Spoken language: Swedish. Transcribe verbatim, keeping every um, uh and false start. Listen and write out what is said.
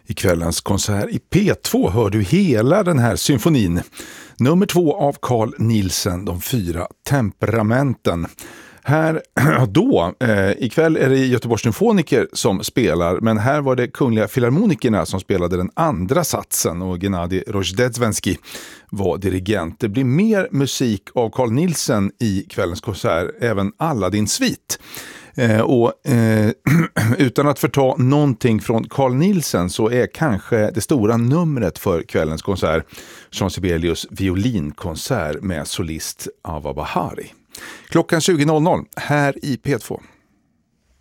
I kvällens konsert i P två hör du hela den här symfonin. Nummer två av Carl Nielsen, de fyra temperamenten. Här då, eh, ikväll är det Göteborgs symfoniker som spelar, men här var det Kungliga Filharmonikerna som spelade den andra satsen och Gennady Rozhdestvensky var dirigent. Det blir mer musik av Carl Nielsen i kvällens konsert, även Aladdin svit. Eh, och eh, utan att förta någonting från Carl Nielsen så är kanske det stora numret för kvällens konsert Jean Sibelius violinkonsert med solist Ava Bahari. Klockan tjugo här i P två.